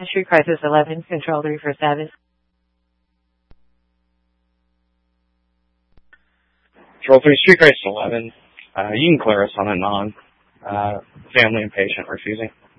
Street Crisis 11, Control 3 for status. Control 3, Street Crisis 11. You can clear us on a family and patient refusing.